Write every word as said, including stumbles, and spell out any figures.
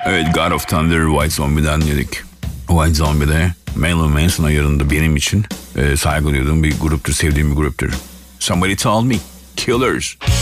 Evet, God of Thunder White Zombie'den dedik. White Zombie'de Marilyn Manson ayarında benim için e, saygı duyduğum bir gruptur, sevdiğim bir gruptur. Somebody Tell Me, Killers.